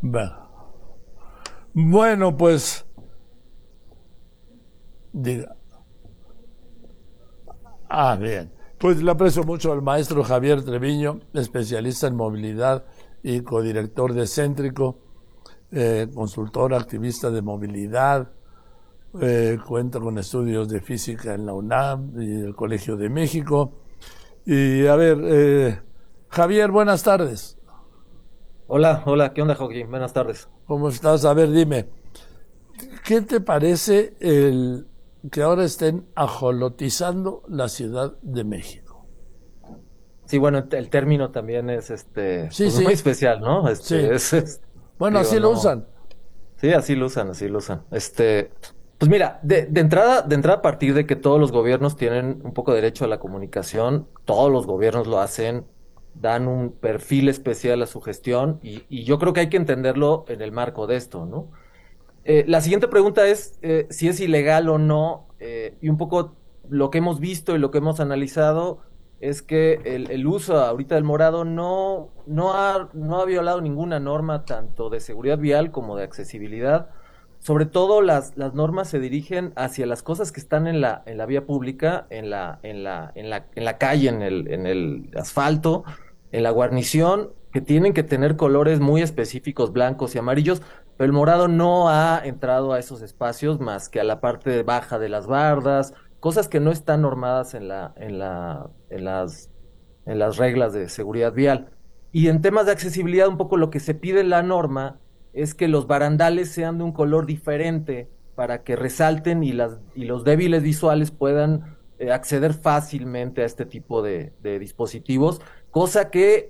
Va. Bueno, pues, diga. Bien. Pues le aprecio mucho al maestro Javier Treviño, especialista en movilidad y codirector de Céntrico, consultor, activista de movilidad, cuenta con estudios de física en la UNAM y el Colegio de México. Y a ver, Javier, buenas tardes. Hola, ¿qué onda, Joaquín? Buenas tardes. ¿Cómo estás? A ver, dime, ¿qué te parece el que ahora estén ajolotizando la Ciudad de México? Sí, bueno, el término también es Sí, pues muy sí, especial, ¿no? sí. Bueno, Digo, así lo no. usan. Sí, así lo usan. Pues mira, de entrada a partir de que todos los gobiernos tienen un poco de derecho a la comunicación, todos los gobiernos lo hacen, dan un perfil especial a su gestión y yo creo que hay que entenderlo en el marco de esto, ¿no? La siguiente pregunta es si es ilegal o no, y un poco lo que hemos visto y lo que hemos analizado es que el uso ahorita del morado no ha violado ninguna norma tanto de seguridad vial como de accesibilidad. Sobre todo las normas se dirigen hacia las cosas que están en la vía pública, en la calle, en el asfalto, en la guarnición, que tienen que tener colores muy específicos, blancos y amarillos, pero el morado no ha entrado a esos espacios más que a la parte baja de las bardas, cosas que no están normadas en las reglas de seguridad vial. Y en temas de accesibilidad, un poco lo que se pide en la norma es que los barandales sean de un color diferente para que resalten y los débiles visuales puedan acceder fácilmente a este tipo de dispositivos, cosa que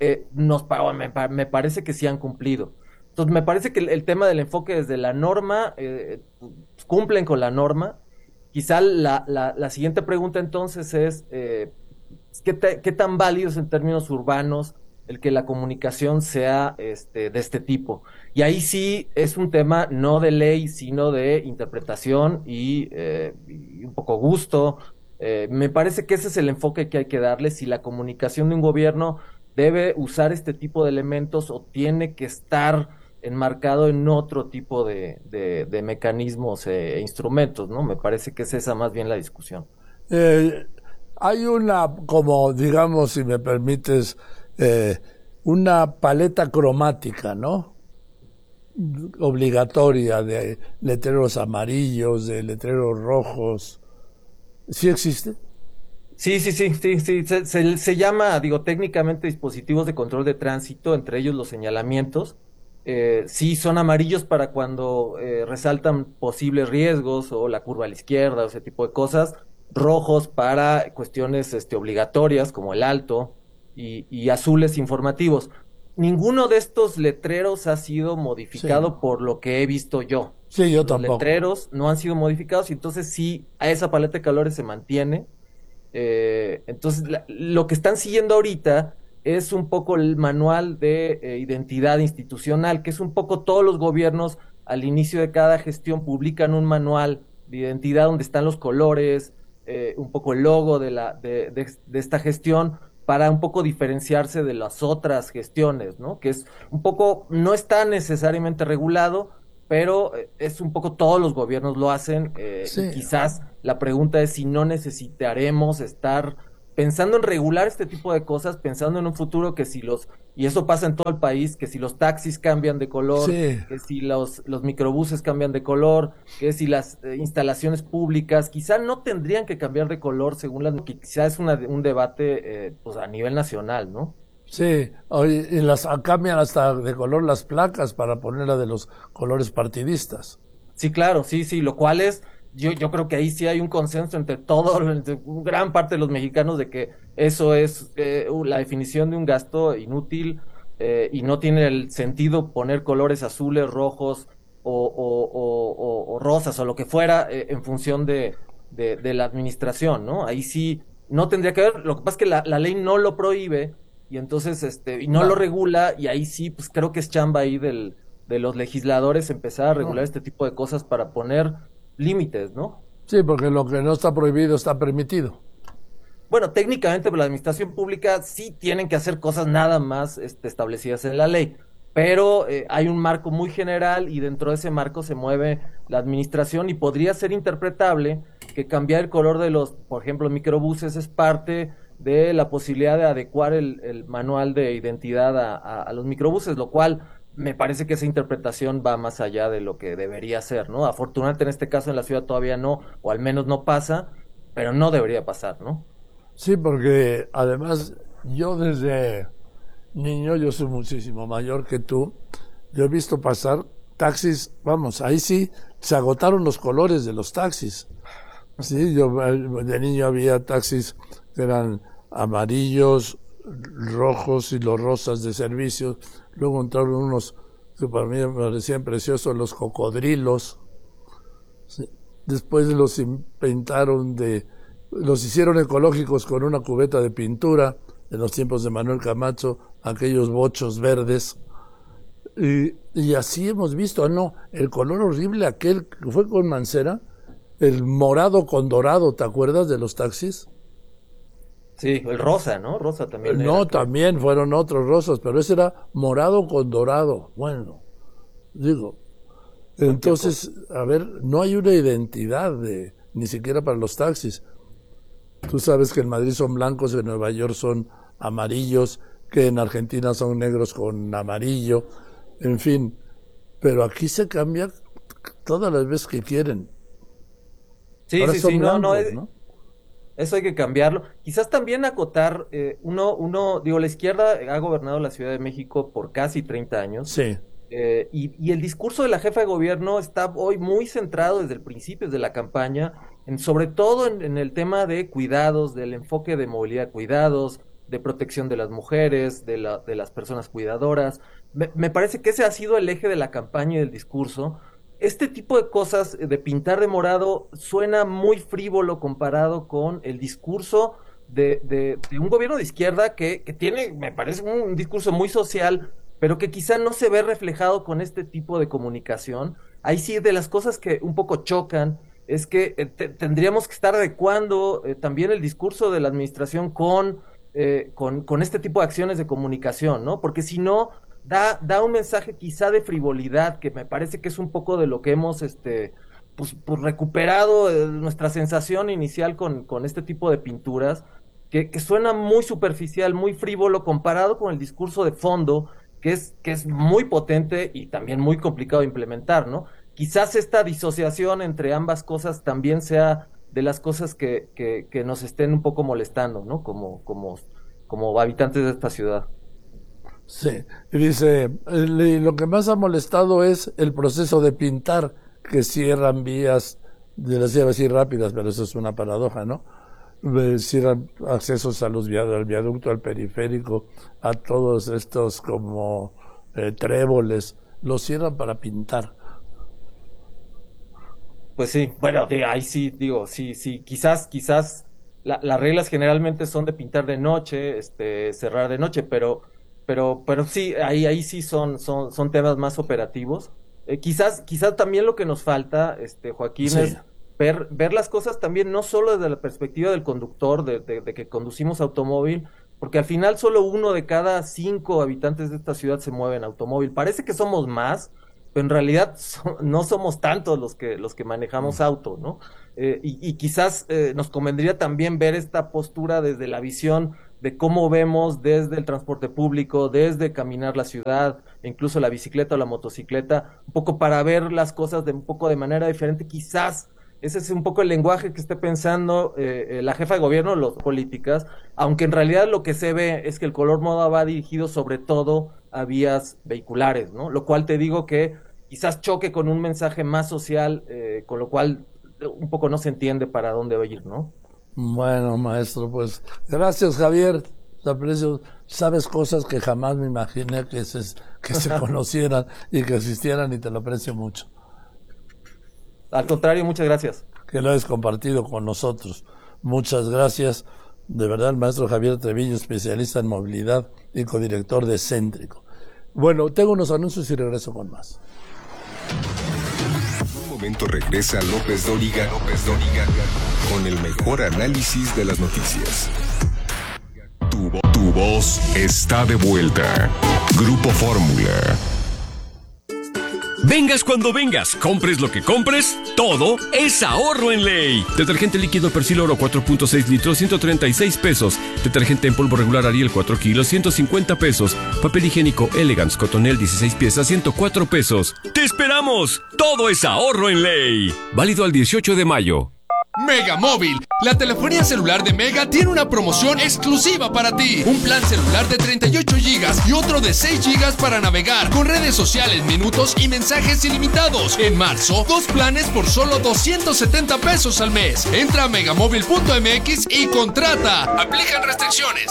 me parece que sí han cumplido. Entonces, me parece que el tema del enfoque desde la norma, cumplen con la norma. Quizá la siguiente pregunta entonces es, ¿qué tan válido es en términos urbanos el que la comunicación sea de este tipo? Y ahí sí es un tema no de ley, sino de interpretación y un poco gusto. Me parece que ese es el enfoque que hay que darle. Si la comunicación de un gobierno debe usar este tipo de elementos o tiene que estar enmarcado en otro tipo de mecanismos e instrumentos, ¿no? Me parece que es esa más bien la discusión. Eh, Hay una, como digamos, si me permites, eh, una paleta cromática, ¿no? Obligatoria de letreros amarillos, de letreros rojos. ¿Sí existe? Sí. Se llama, digo, técnicamente dispositivos de control de tránsito, entre ellos los señalamientos. Sí, son amarillos para cuando resaltan posibles riesgos o la curva a la izquierda o ese tipo de cosas. Rojos para cuestiones obligatorias como el alto y azules informativos. Ninguno de estos letreros ha sido Sí, modificado por lo que he visto yo. sí, yo Los tampoco. letreros no han sido modificados y entonces sí, a esa paleta de colores se mantiene. Entonces, lo que están siguiendo ahorita es un poco el manual de identidad institucional, que es un poco todos los gobiernos al inicio de cada gestión publican un manual de identidad donde están los colores, un poco el logo de esta gestión para un poco diferenciarse de las otras gestiones, ¿no? Que es un poco, no está necesariamente regulado, pero es un poco todos los gobiernos lo hacen y Sí. quizás la pregunta es si no necesitaremos estar pensando en regular este tipo de cosas, pensando en un futuro y eso pasa en todo el país, que si los taxis cambian de color, Sí. que si los microbuses cambian de color, que si las instalaciones públicas quizá no tendrían que cambiar de color según que quizá es un debate pues a nivel nacional, ¿no? Sí, oye, y cambian hasta de color las placas para ponerla de los colores partidistas. Sí, claro, sí, lo cual es, yo creo que ahí sí hay un consenso entre todo, entre gran parte de los mexicanos de que eso es la definición de un gasto inútil y no tiene el sentido poner colores azules, rojos o rosas o lo que fuera en función de la administración, ¿no? Ahí sí no tendría que ver, lo que pasa es que la ley no lo prohíbe y entonces, y no lo No, regula y ahí sí, pues creo que es chamba ahí de los legisladores empezar a regular no. este tipo de cosas para poner límites, ¿no? Sí, porque lo que no está prohibido está permitido. Bueno, técnicamente, pues, la administración pública sí tienen que hacer cosas nada más establecidas en la ley, pero hay un marco muy general y dentro de ese marco se mueve la administración y podría ser interpretable que cambiar el color de los, por ejemplo, microbuses es parte de la posibilidad de adecuar el manual de identidad a los microbuses, lo cual me parece que esa interpretación va más allá de lo que debería ser, ¿no? Afortunadamente en este caso en la ciudad todavía no, o al menos no pasa, pero no debería pasar, ¿no? Sí, porque además yo desde niño, yo soy muchísimo mayor que tú, yo he visto pasar taxis, vamos, ahí sí se agotaron los colores de los taxis. Sí, yo de niño había taxis que eran amarillos, rojos y los rosas de servicios. Luego entraron unos que para mí me parecían preciosos, los cocodrilos. Sí. Después los hicieron ecológicos con una cubeta de pintura en los tiempos de Manuel Camacho, aquellos bochos verdes. Y así hemos visto, el color horrible aquel que fue con Mancera, el morado con dorado, ¿te acuerdas de los taxis? Sí, el rosa, ¿no? Rosa también. No, también fueron otros rosas, pero ese era morado con dorado. Bueno, digo, entonces, a ver, no hay una identidad ni siquiera para los taxis. Tú sabes que en Madrid son blancos, en Nueva York son amarillos, que en Argentina son negros con amarillo, en fin. Pero aquí se cambia todas las veces que quieren. Sí, ahora sí, son sí, blancos, ¿no? Eso hay que cambiarlo. Quizás también acotar, digo, la izquierda ha gobernado la Ciudad de México por casi 30 años. Sí. Y el discurso de la jefa de gobierno está hoy muy centrado desde el principio de la campaña, sobre todo en el tema de cuidados, del enfoque de movilidad de cuidados, de protección de las mujeres, de las personas cuidadoras. Me parece que ese ha sido el eje de la campaña y del discurso. Este tipo de cosas de pintar de morado suena muy frívolo comparado con el discurso de un gobierno de izquierda que tiene, me parece, un discurso muy social, pero que quizá no se ve reflejado con este tipo de comunicación. Ahí sí, de las cosas que un poco chocan, es que tendríamos que estar adecuando también el discurso de la administración con este tipo de acciones de comunicación, ¿no? Porque si no, da un mensaje quizá de frivolidad, que me parece que es un poco de lo que hemos pues recuperado nuestra sensación inicial con este tipo de pinturas, que suena muy superficial, muy frívolo, comparado con el discurso de fondo, que es muy potente y también muy complicado de implementar, ¿no? Quizás esta disociación entre ambas cosas también sea de las cosas que nos estén un poco molestando, ¿no? Como habitantes de esta ciudad. Sí, y dice, lo que más ha molestado es el proceso de pintar, que cierran vías, las iba a decir rápidas, pero eso es una paradoja, ¿no? Cierran accesos al viaducto, al periférico, a todos estos como tréboles, los cierran para pintar. Pues sí, bueno, ahí sí, digo, sí, quizás las reglas generalmente son de pintar de noche, cerrar de noche, pero sí, ahí sí son temas más operativos. Quizás también lo que nos falta, Joaquín, Sí. es ver las cosas también no solo desde la perspectiva del conductor, de que conducimos automóvil, porque al final solo 1 de cada 5 habitantes de esta ciudad se mueve en automóvil. Parece que somos más, pero en realidad no somos tantos los que manejamos auto, ¿no? Y quizás nos convendría también ver esta postura desde la visión de cómo vemos desde el transporte público, desde caminar la ciudad, e incluso la bicicleta o la motocicleta, un poco para ver las cosas un poco de manera diferente. Quizás ese es un poco el lenguaje que esté pensando la jefa de gobierno, las políticas, aunque en realidad lo que se ve es que el color moda va dirigido sobre todo a vías vehiculares, ¿no? Lo cual te digo que quizás choque con un mensaje más social, con lo cual un poco no se entiende para dónde va a ir, ¿no? Bueno, maestro, pues gracias, Javier. Te aprecio. Sabes cosas que jamás me imaginé que se conocieran y que existieran, y te lo aprecio mucho. Al contrario, muchas gracias. Que lo hayas compartido con nosotros. Muchas gracias. De verdad, el maestro Javier Treviño, especialista en movilidad y codirector de Céntrico. Bueno, tengo unos anuncios y regreso con más. En un momento regresa López Dóriga con el mejor análisis de las noticias. Tu voz está de vuelta. Grupo Fórmula. Vengas cuando vengas, compres lo que compres, todo es ahorro en Ley. Detergente líquido Persil Oro 4.6 litros, 136 pesos. Detergente en polvo regular Ariel 4 kilos, 150 pesos. Papel higiénico Elegance Cotonel 16 piezas, 104 pesos. ¡Te esperamos! Todo es ahorro en Ley. Válido al 18 de mayo. Mega Móvil, la telefonía celular de Mega tiene una promoción exclusiva para ti. Un plan celular de 38 GB y otro de 6 GB para navegar, con redes sociales, minutos y mensajes ilimitados. En marzo, 2 planes por solo 270 pesos al mes. Entra a megamóvil.mx y contrata. Aplican restricciones.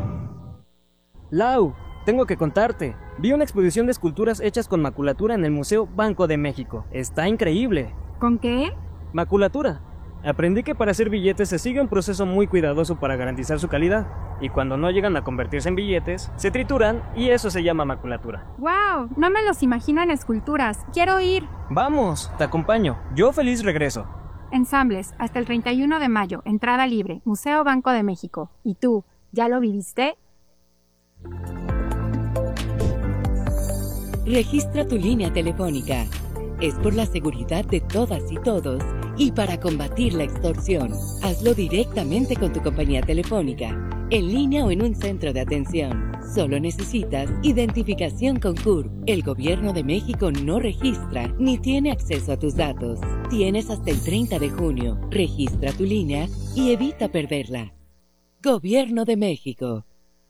Lau, tengo que contarte. Vi una exposición de esculturas hechas con maculatura en el Museo Banco de México. Está increíble. ¿Con qué? Maculatura. Aprendí que para hacer billetes se sigue un proceso muy cuidadoso para garantizar su calidad, y cuando no llegan a convertirse en billetes, se trituran y eso se llama maculatura. ¡Wow! No me los imagino en esculturas. ¡Quiero ir! ¡Vamos! Te acompaño. Yo feliz regreso. Ensambles, hasta el 31 de mayo, entrada libre, Museo Banco de México. ¿Y tú, ya lo viviste? Registra tu línea telefónica. Es por la seguridad de todas y todos y para combatir la extorsión. Hazlo directamente con tu compañía telefónica, en línea o en un centro de atención. Solo necesitas identificación con CURP. El Gobierno de México no registra ni tiene acceso a tus datos. Tienes hasta el 30 de junio. Registra tu línea y evita perderla. Gobierno de México.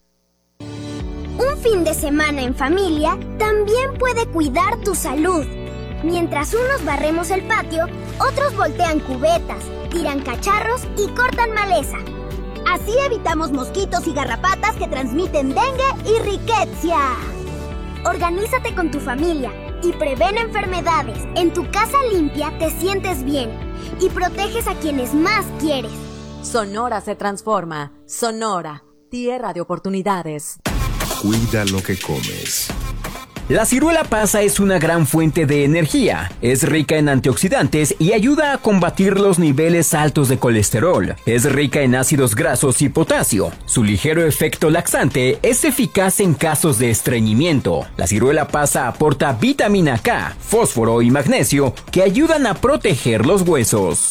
Un fin de semana en familia también puede cuidar tu salud. Mientras unos barremos el patio, otros voltean cubetas, tiran cacharros y cortan maleza. Así evitamos mosquitos y garrapatas que transmiten dengue y riqueza. Organízate con tu familia y prevén enfermedades. En tu casa limpia te sientes bien y proteges a quienes más quieres. Sonora se transforma. Sonora, tierra de oportunidades. Cuida lo que comes. La ciruela pasa es una gran fuente de energía, es rica en antioxidantes y ayuda a combatir los niveles altos de colesterol. Es rica en ácidos grasos y potasio. Su ligero efecto laxante es eficaz en casos de estreñimiento. La ciruela pasa aporta vitamina K, fósforo y magnesio que ayudan a proteger los huesos.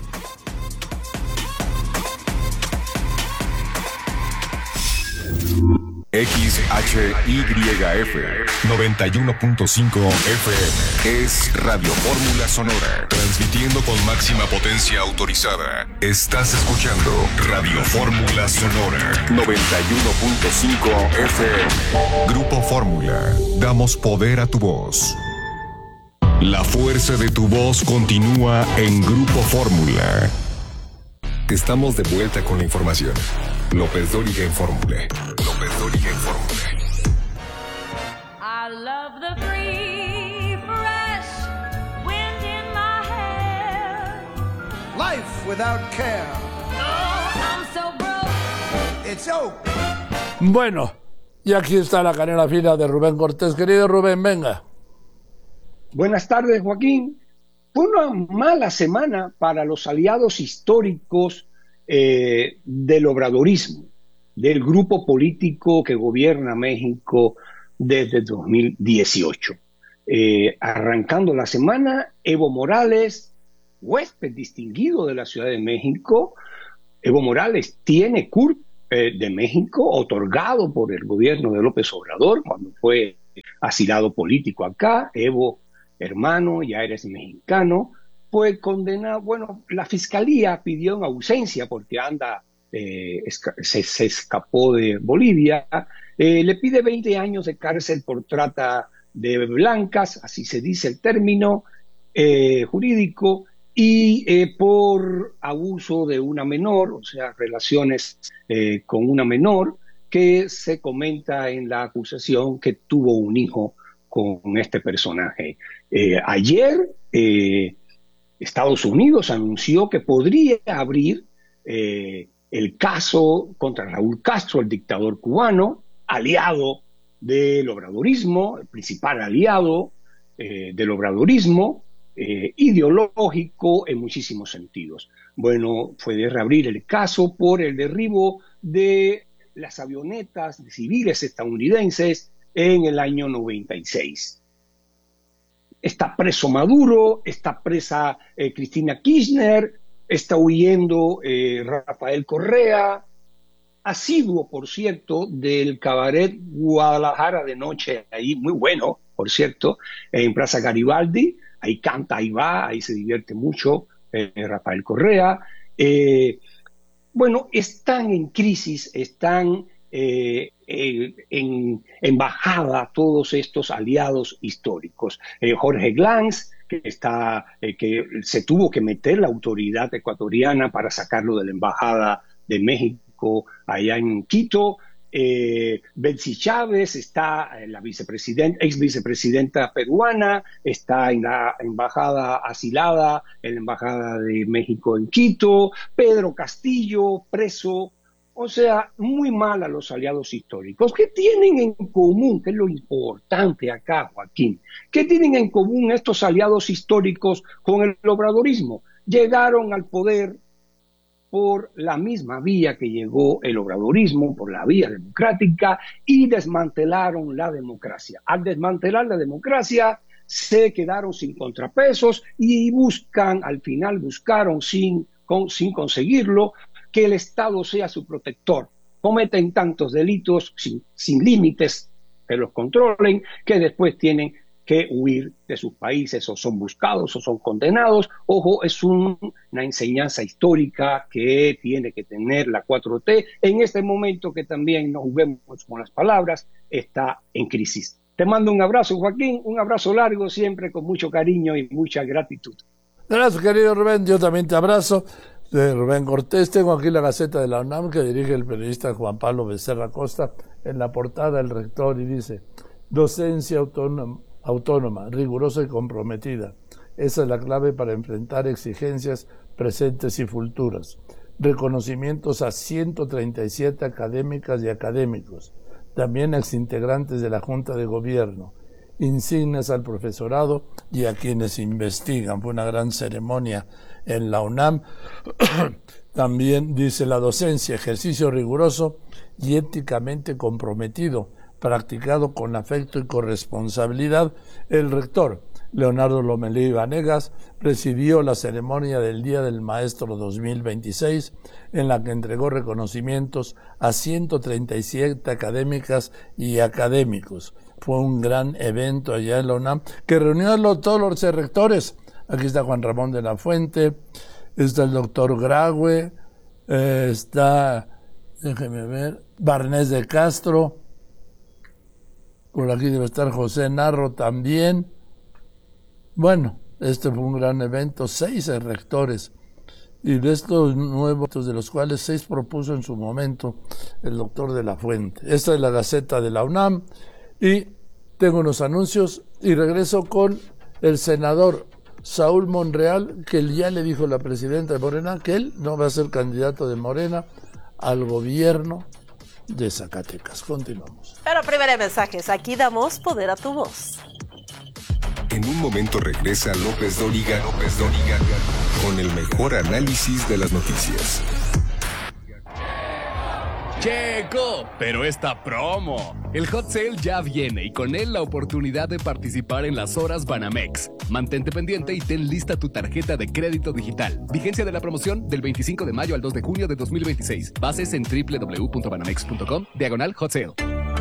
XHYF 91.5 FM es Radio Fórmula Sonora, transmitiendo con máxima potencia autorizada. Estás escuchando Radio Fórmula Sonora 91.5 FM. Grupo Fórmula, damos poder a tu voz. La fuerza de tu voz continúa en Grupo Fórmula. Estamos de vuelta con la información. López Dóriga en Fórmula. López Dóriga en Fórmula. I love the free, fresh wind in my hair. Life without care. Oh, I'm so broke. It's over. Bueno, y aquí está la canela fina de Rubén Cortés. Querido Rubén, venga. Buenas tardes, Joaquín. Fue una mala semana para los aliados históricos del obradorismo, del grupo político que gobierna México desde 2018. Arrancando la semana, Evo Morales, huésped distinguido de la Ciudad de México. Evo Morales tiene CURP de México, otorgado por el gobierno de López Obrador cuando fue asilado político acá. Evo, hermano, ya eres mexicano, fue condenado. Bueno, la fiscalía pidió en ausencia porque se escapó de Bolivia. Le pide 20 años de cárcel por trata de blancas, así se dice el término jurídico, y por abuso de una menor, o sea, relaciones con una menor, que se comenta en la acusación que tuvo un hijo con este personaje. Ayer Estados Unidos anunció que podría abrir el caso contra Raúl Castro, el dictador cubano, aliado del obradorismo, el principal aliado del obradorismo, ideológico en muchísimos sentidos. Bueno, fue de reabrir el caso por el derribo de las avionetas civiles estadounidenses en el año 96. Está preso Maduro, está presa Cristina Kirchner, está huyendo Rafael Correa, asiduo, por cierto, del cabaret Guadalajara de noche, ahí muy bueno, por cierto, en Plaza Garibaldi, ahí canta, ahí va, ahí se divierte mucho Rafael Correa. Bueno, están en crisis, están en bajada todos estos aliados históricos. Jorge Glans, que se tuvo que meter la autoridad ecuatoriana para sacarlo de la embajada de México allá en Quito. Betsy Chávez está la ex vicepresidenta peruana, está en la embajada asilada en la embajada de México en Quito. Pedro Castillo preso. O sea, muy mal a los aliados históricos. ¿Qué tienen en común? ¿Qué es lo importante acá, Joaquín? ¿Qué tienen en común estos aliados históricos con el obradorismo? Llegaron al poder por la misma vía que llegó el obradorismo, por la vía democrática, y desmantelaron la democracia. Al desmantelar la democracia, se quedaron sin contrapesos y al final buscaron sin conseguirlo, que el Estado sea su protector. Cometen tantos delitos sin límites que los controlen, que después tienen que huir de sus países, o son buscados o son condenados. Ojo, es una enseñanza histórica que tiene que tener la 4T en este momento, que también, no juguemos con las palabras, está en crisis. Te mando un abrazo, Joaquín, un abrazo largo, siempre con mucho cariño y mucha gratitud. Gracias, querido Rubén, yo también te abrazo. De Rubén Cortés. Tengo aquí la Gaceta de la UNAM que dirige el periodista Juan Pablo Becerra Costa. En la portada el rector y dice: docencia autónoma, rigurosa y comprometida. Esa es la clave para enfrentar exigencias presentes y futuras. Reconocimientos a 137 académicas y académicos, también exintegrantes de la Junta de Gobierno, insignias al profesorado y a quienes investigan. Fue una gran ceremonia en la UNAM. También dice: la docencia, ejercicio riguroso y éticamente comprometido, practicado con afecto y corresponsabilidad. El rector, Leonardo Lomelí Vanegas, presidió la ceremonia del Día del Maestro 2026, en la que entregó reconocimientos a 137 académicas y académicos. Fue un gran evento allá en la UNAM que reunió a todos los rectores. Aquí está Juan Ramón de la Fuente, está el doctor Graue, está, déjeme ver, Barnés de Castro, por aquí debe estar José Narro también. Bueno, este fue un gran evento, 6 rectores, y de estos nuevos, de los cuales 6 propuso en su momento el doctor de la Fuente. Esta es la Gaceta de la UNAM, y tengo unos anuncios, y regreso con el senador Saúl Monreal, que ya le dijo la presidenta de Morena que él no va a ser candidato de Morena al gobierno de Zacatecas. Continuamos. Pero primero mensajes, aquí damos poder a tu voz. En un momento regresa López Dóriga con el mejor análisis de las noticias. Checo, pero esta promo. El Hot Sale ya viene y con él la oportunidad de participar en las horas Banamex. Mantente pendiente y ten lista tu tarjeta de crédito digital. Vigencia de la promoción del 25 de mayo al 2 de junio de 2026. Bases en www.banamex.com/Hot Sale.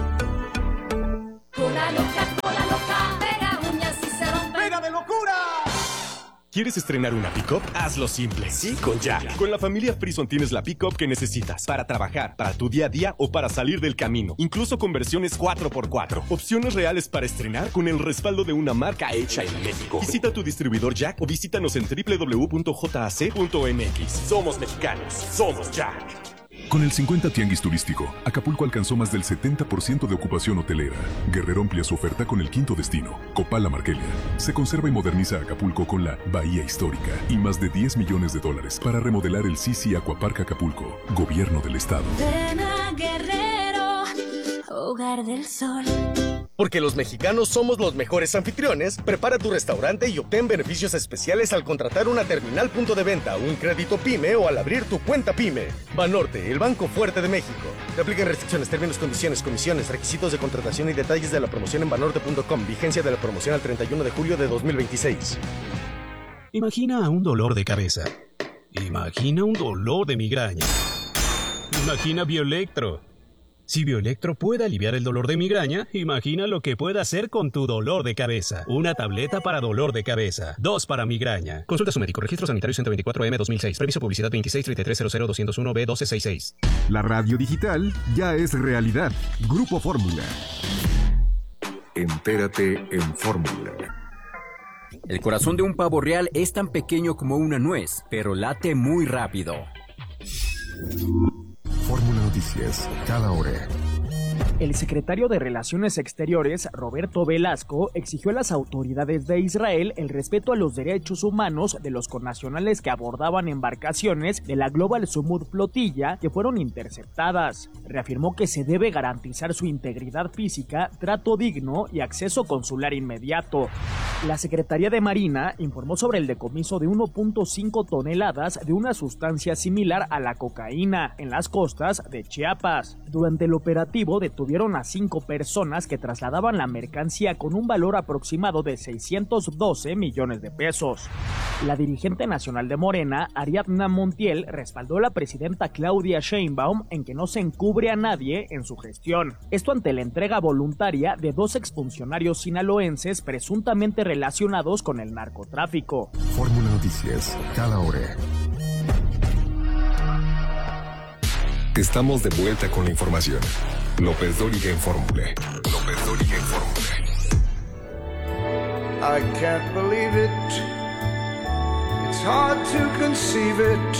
Cola loca, pega uñas y se rompe. ¡Pega de locura! ¿Quieres estrenar una pick-up? Hazlo simple. Sí, con Jack. Con la familia Frison tienes la pick-up que necesitas para trabajar, para tu día a día o para salir del camino. Incluso con versiones 4x4. Opciones reales para estrenar con el respaldo de una marca hecha en México. Visita tu distribuidor Jack o visítanos en www.jac.mx. Somos mexicanos. Somos Jack. Con el 50 Tianguis Turístico, Acapulco alcanzó más del 70% de ocupación hotelera. Guerrero amplía su oferta con el quinto destino, Copala Marquelia. Se conserva y moderniza Acapulco con la Bahía Histórica y más de $10 millones para remodelar el Sisi Aquapark Acapulco, Gobierno del Estado. Ven a Guerrero, hogar del sol. Porque los mexicanos somos los mejores anfitriones, prepara tu restaurante y obtén beneficios especiales al contratar una terminal punto de venta, un crédito PYME o al abrir tu cuenta PYME. Banorte, el banco fuerte de México. Te aplican restricciones, términos, condiciones, comisiones, requisitos de contratación y detalles de la promoción en banorte.com. Vigencia de la promoción al 31 de julio de 2026. Imagina un dolor de cabeza. Imagina un dolor de migraña. Imagina Bioelectro. Si Bioelectro puede aliviar el dolor de migraña, imagina lo que puede hacer con tu dolor de cabeza. Una tableta para dolor de cabeza, 2 para migraña. Consulta a su médico. Registro sanitario 124M 2006. Previso publicidad 2633000201B1266. La radio digital ya es realidad. Grupo Fórmula. Entérate en Fórmula. El corazón de un pavo real es tan pequeño como una nuez, pero late muy rápido. Fórmula Noticias, cada hora. El secretario de Relaciones Exteriores, Roberto Velasco, exigió a las autoridades de Israel el respeto a los derechos humanos de los connacionales que abordaban embarcaciones de la Global Sumud Flotilla que fueron interceptadas. Reafirmó que se debe garantizar su integridad física, trato digno y acceso consular inmediato. La Secretaría de Marina informó sobre el decomiso de 1.5 toneladas de una sustancia similar a la cocaína en las costas de Chiapas. Durante el operativo detuvieron a 5 personas que trasladaban la mercancía con un valor aproximado de 612 millones de pesos. La dirigente nacional de Morena, Ariadna Montiel, respaldó a la presidenta Claudia Sheinbaum en que no se encubre a nadie en su gestión. Esto ante la entrega voluntaria de 2 exfuncionarios sinaloenses presuntamente relacionados con el narcotráfico. Fórmula Noticias, cada hora. Estamos de vuelta con la información. López Dóriga en Fórmula. López Dóriga en Fórmula. I can't believe it. It's hard to conceive it.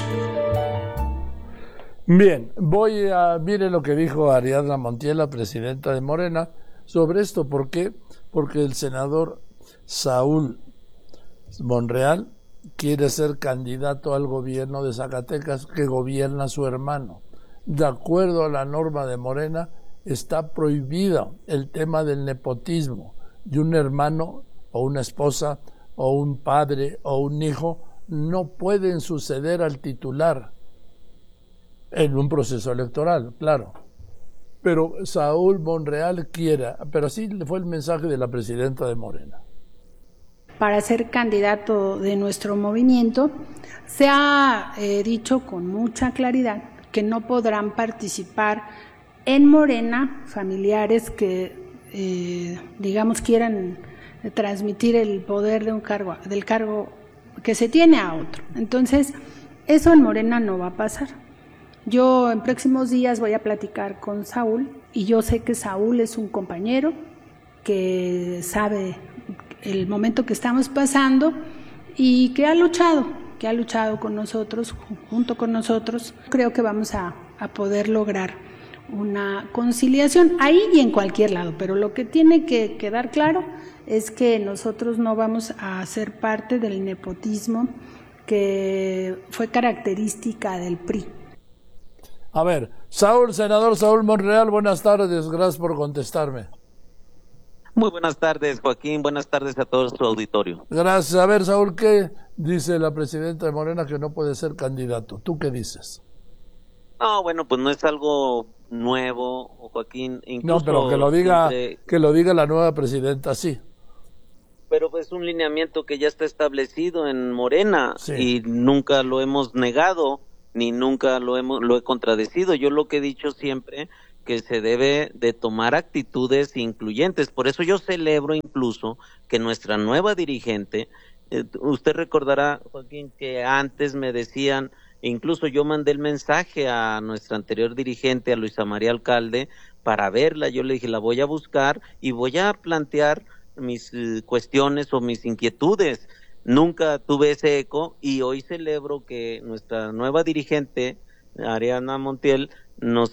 Bien, mire lo que dijo Ariadna Montiel, la presidenta de Morena, sobre esto. ¿Por qué? Porque el senador Saúl Monreal quiere ser candidato al gobierno de Zacatecas, que gobierna su hermano. De acuerdo a la norma de Morena, está prohibido el tema del nepotismo, de un hermano o una esposa o un padre o un hijo no pueden suceder al titular en un proceso electoral, claro. Pero Saúl Monreal quiera, pero así fue el mensaje de la presidenta de Morena. Para ser candidato de nuestro movimiento, se ha dicho con mucha claridad que no podrán participar en Morena familiares que, digamos, quieran transmitir el poder de un cargo, del cargo que se tiene a otro. Entonces, eso en Morena no va a pasar. Yo en próximos días voy a platicar con Saúl y yo sé que Saúl es un compañero que sabe el momento que estamos pasando y que ha luchado con nosotros, junto con nosotros. Creo que vamos a poder lograr una conciliación ahí y en cualquier lado, pero lo que tiene que quedar claro es que nosotros no vamos a ser parte del nepotismo que fue característica del PRI. A ver, senador Saúl Monreal, buenas tardes, gracias por contestarme. Muy buenas tardes, Joaquín, buenas tardes a todo su auditorio. Gracias. A ver, Saúl, ¿qué dice la presidenta de Morena que no puede ser candidato? ¿Tú qué dices? No, bueno, pues no es algo nuevo, Joaquín. Incluso no, pero que lo diga la nueva presidenta, sí. Pero pues un lineamiento que ya está establecido en Morena, sí, y nunca lo hemos negado, ni nunca lo he contradecido. Yo lo que he dicho siempre, que se debe de tomar actitudes incluyentes. Por eso yo celebro incluso que nuestra nueva dirigente, usted recordará, Joaquín, que antes me decían, incluso yo mandé el mensaje a nuestra anterior dirigente, a Luisa María Alcalde, para verla. Yo le dije, la voy a buscar y voy a plantear mis cuestiones o mis inquietudes. Nunca tuve ese eco y hoy celebro que nuestra nueva dirigente, Ariadna Montiel, nos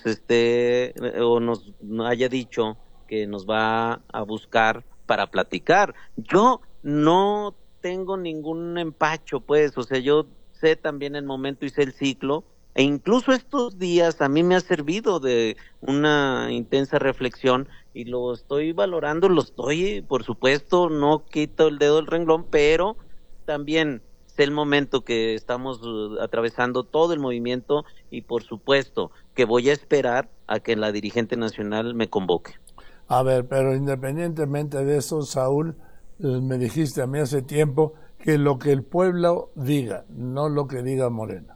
haya dicho que nos va a buscar para platicar. Yo no tengo ningún empacho, pues, o sea, yo sé también el momento, hice el ciclo E incluso estos días a mí me ha servido de una intensa reflexión y lo estoy valorando, por supuesto, no quito el dedo del renglón, pero también sé el momento que estamos atravesando todo el movimiento y por supuesto que voy a esperar a que la dirigente nacional me convoque. A ver, pero independientemente de eso, Saúl, me dijiste a mí hace tiempo que lo que el pueblo diga, no lo que diga Morena.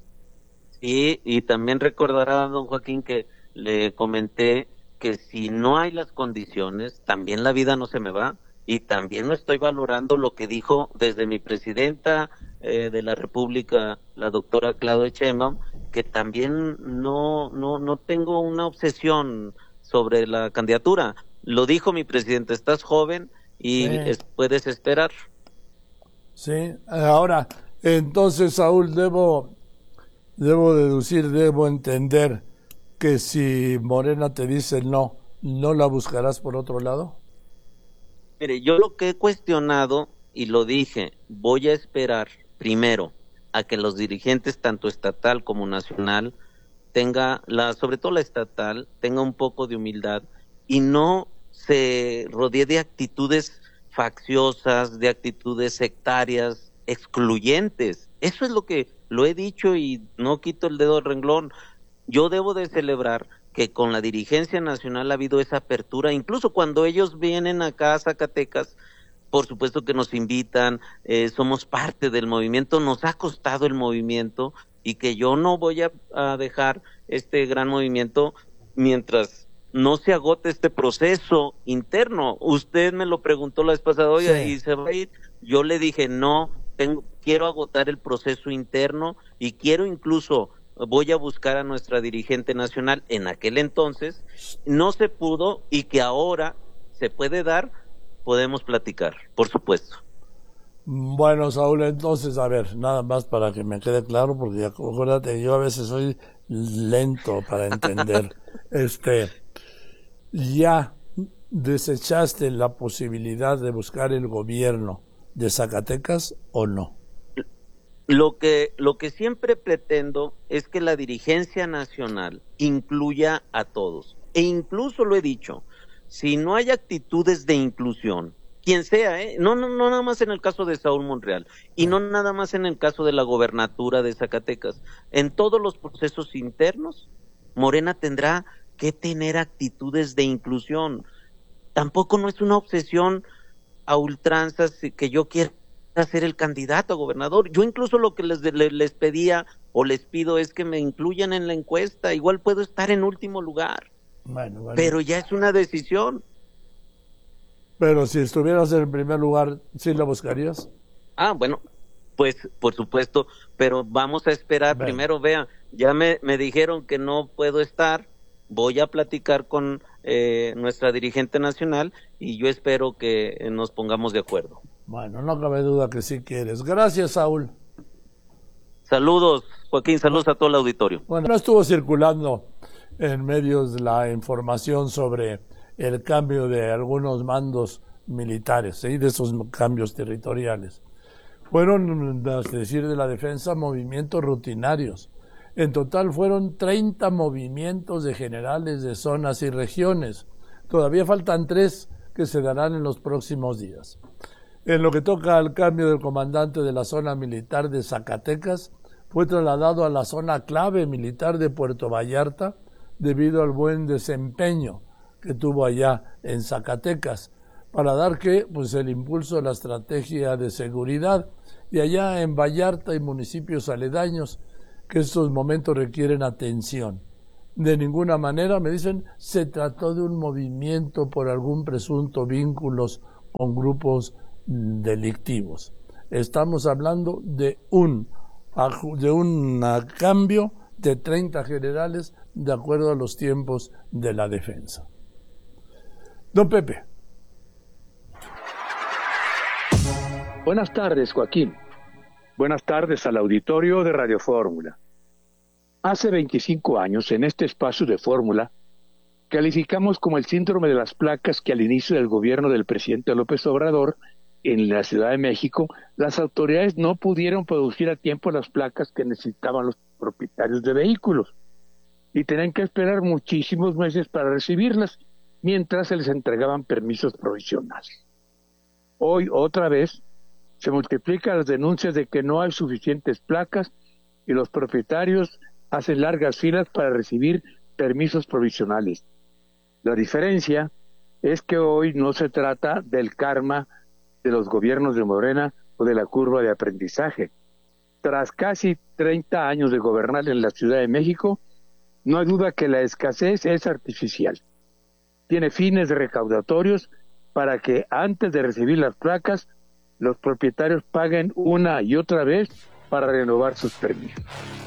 Sí, y también recordará, don Joaquín, que le comenté que si no hay las condiciones, también la vida no se me va, y también no estoy valorando lo que dijo desde mi presidenta de la República, la doctora Claudia Sheinbaum, que también no tengo una obsesión sobre la candidatura. Lo dijo mi presidente, estás joven y puedes esperar. Sí, ahora, entonces, Saúl, debo deducir, debo entender que si Morena te dice no la buscarás por otro lado. Mire, yo lo que he cuestionado, y lo dije, voy a esperar primero a que los dirigentes, tanto estatal como nacional, sobre todo la estatal, tenga un poco de humildad y no se rodee de actitudes facciosas, de actitudes sectarias, excluyentes. Eso es lo que lo he dicho y no quito el dedo del renglón. Yo debo de celebrar que con la dirigencia nacional ha habido esa apertura, incluso cuando ellos vienen acá a Zacatecas, por supuesto que nos invitan, somos parte del movimiento, nos ha costado el movimiento y que yo no voy a dejar este gran movimiento mientras no se agote este proceso interno. Usted me lo preguntó la vez pasada, oiga, ¿y se va a ir? Yo le dije, no, quiero agotar el proceso interno y quiero incluso, voy a buscar a nuestra dirigente nacional. En aquel entonces no se pudo y que ahora se puede dar, podemos platicar, por supuesto. Bueno, Saúl, entonces, a ver, nada más para que me quede claro, porque acuérdate, yo a veces soy lento para entender. ¿Ya desechaste la posibilidad de buscar el gobierno de Zacatecas o no? Lo que siempre pretendo es que la dirigencia nacional incluya a todos. E incluso lo he dicho, si no hay actitudes de inclusión, quien sea, no nada más en el caso de Saúl Monreal y no nada más en el caso de la gobernatura de Zacatecas, en todos los procesos internos, Morena tendrá que tener actitudes de inclusión. Tampoco no es una obsesión a ultranzas que yo quiera ser el candidato a gobernador. Yo incluso lo que les pedía o les pido es que me incluyan en la encuesta, igual puedo estar en último lugar. Bueno. Pero ya es una decisión. Pero si estuvieras en el primer lugar, ¿sí la buscarías? Bueno, pues por supuesto, pero vamos a esperar. Primero, vean, ya me dijeron que no puedo estar, voy a platicar con nuestra dirigente nacional y yo espero que nos pongamos de acuerdo. Bueno, no cabe duda que sí quieres. Gracias, Saúl. Saludos, Joaquín, saludos a todo el auditorio. Bueno, no estuvo circulando en medios la información sobre el cambio de algunos mandos militares, ¿sí? De esos cambios territoriales. Fueron, es decir, de la defensa, movimientos rutinarios. En total fueron 30 movimientos de generales de zonas y regiones. Todavía faltan 3 que se darán en los próximos días. En lo que toca al cambio del comandante de la zona militar de Zacatecas, fue trasladado a la zona clave militar de Puerto Vallarta debido al buen desempeño que tuvo allá en Zacatecas, para dar el impulso a la estrategia de seguridad, y allá en Vallarta y municipios aledaños que estos momentos requieren atención. De ninguna manera, me dicen, se trató de un movimiento por algún presunto vínculos con grupos delictivos. Estamos hablando de un cambio de 30 generales de acuerdo a los tiempos de la defensa. Don Pepe. Buenas tardes, Joaquín. Buenas tardes al auditorio de Radio Fórmula. Hace 25 años, en este espacio de Fórmula, calificamos como el síndrome de las placas que al inicio del gobierno del presidente López Obrador, en la Ciudad de México, las autoridades no pudieron producir a tiempo las placas que necesitaban los propietarios de vehículos y tenían que esperar muchísimos meses para recibirlas mientras se les entregaban permisos provisionales. Hoy, otra vez, se multiplican las denuncias de que no hay suficientes placas y los propietarios hacen largas filas para recibir permisos provisionales. La diferencia es que hoy no se trata del karma de los gobiernos de Morena o de la curva de aprendizaje. Tras casi 30 años de gobernar en la Ciudad de México, no hay duda que la escasez es artificial. Tiene fines recaudatorios para que antes de recibir las placas, los propietarios paguen una y otra vez para renovar sus permisos.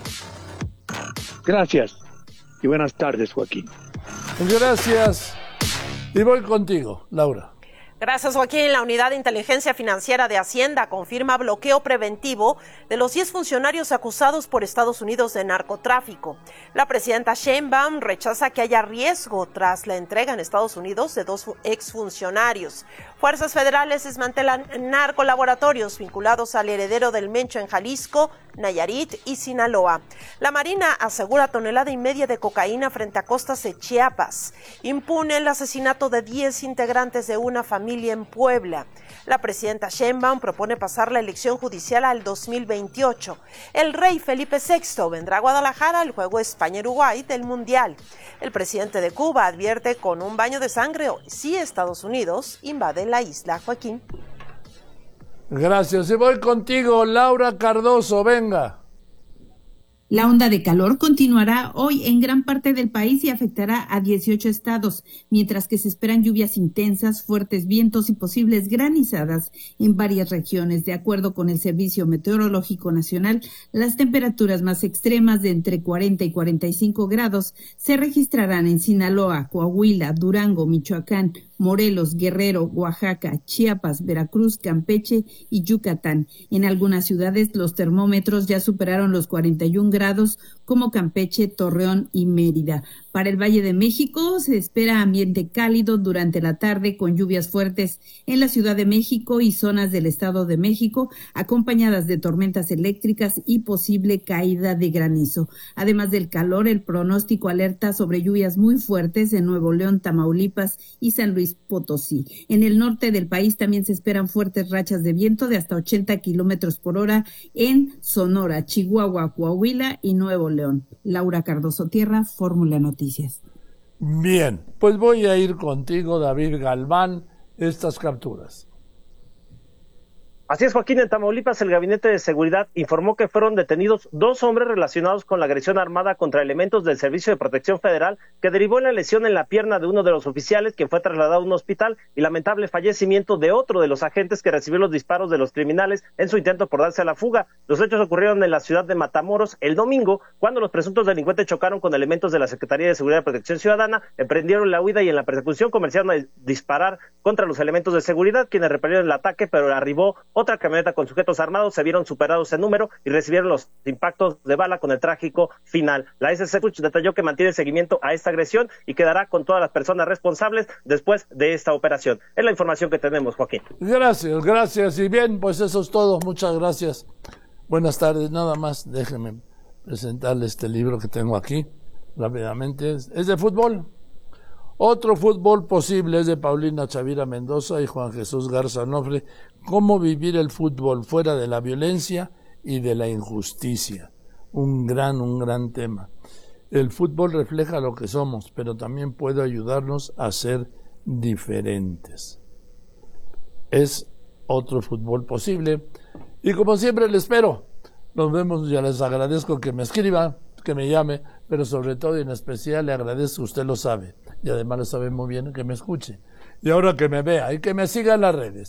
Gracias y buenas tardes, Joaquín. Gracias. Y voy contigo, Laura. Gracias, Joaquín. La Unidad de Inteligencia Financiera de Hacienda confirma bloqueo preventivo de los 10 funcionarios acusados por Estados Unidos de narcotráfico. La presidenta Sheinbaum rechaza que haya riesgo tras la entrega en Estados Unidos de 2 exfuncionarios. Fuerzas federales desmantelan narcolaboratorios vinculados al heredero del Mencho en Jalisco, Nayarit y Sinaloa. La Marina asegura 1,5 toneladas de cocaína frente a costas de Chiapas. Impune el asesinato de 10 integrantes de una familia en Puebla. La presidenta Sheinbaum propone pasar la elección judicial al 2028. El rey Felipe VI vendrá a Guadalajara al juego España-Uruguay del Mundial. El presidente de Cuba advierte con un baño de sangre si Estados Unidos invade la isla. Joaquín. Gracias. Y voy contigo, Laura Cardoso, venga. La onda de calor continuará hoy en gran parte del país y afectará a 18 estados, mientras que se esperan lluvias intensas, fuertes vientos y posibles granizadas en varias regiones. De acuerdo con el Servicio Meteorológico Nacional, las temperaturas más extremas de entre 40 y 45 grados se registrarán en Sinaloa, Coahuila, Durango, Michoacán, Morelos, Guerrero, Oaxaca, Chiapas, Veracruz, Campeche y Yucatán. En algunas ciudades los termómetros ya superaron los 41 grados, como Campeche, Torreón y Mérida. Para el Valle de México se espera ambiente cálido durante la tarde con lluvias fuertes en la Ciudad de México y zonas del Estado de México, acompañadas de tormentas eléctricas y posible caída de granizo. Además del calor, el pronóstico alerta sobre lluvias muy fuertes en Nuevo León, Tamaulipas y San Luis Potosí. En el norte del país también se esperan fuertes rachas de viento de hasta 80 kilómetros por hora en Sonora, Chihuahua, Coahuila y Nuevo León. Laura Cardoso Tierra, Fórmula Noticias. Bien, pues voy a ir contigo, David Galván, estas capturas. Así es, Joaquín. En Tamaulipas, el Gabinete de Seguridad informó que fueron detenidos 2 hombres relacionados con la agresión armada contra elementos del Servicio de Protección Federal, que derivó en la lesión en la pierna de uno de los oficiales, quien fue trasladado a un hospital, y lamentable fallecimiento de otro de los agentes que recibió los disparos de los criminales en su intento por darse a la fuga. Los hechos ocurrieron en la ciudad de Matamoros el domingo, cuando los presuntos delincuentes chocaron con elementos de la Secretaría de Seguridad y Protección Ciudadana, emprendieron la huida y en la persecución comenzaron a disparar contra los elementos de seguridad, quienes repelieron el ataque, pero arribó otra camioneta con sujetos armados, se vieron superados en número y recibieron los impactos de bala con el trágico final. La SCFUCH detalló que mantiene seguimiento a esta agresión y quedará con todas las personas responsables después de esta operación. Es la información que tenemos, Joaquín. Gracias. Y bien, pues eso es todo. Muchas gracias. Buenas tardes. Nada más, déjenme presentarle este libro que tengo aquí rápidamente. Es de fútbol. Otro fútbol posible, es de Paulina Chavira Mendoza y Juan Jesús Garza Nofre. Cómo vivir el fútbol fuera de la violencia y de la injusticia. Un gran tema. El fútbol refleja lo que somos, pero también puede ayudarnos a ser diferentes. Es otro fútbol posible. Y como siempre, les espero. Nos vemos, ya les agradezco que me escriban, que me llame, pero sobre todo y en especial le agradezco, usted lo sabe, y además lo sabe muy bien, que me escuche. Y ahora que me vea y que me siga en las redes.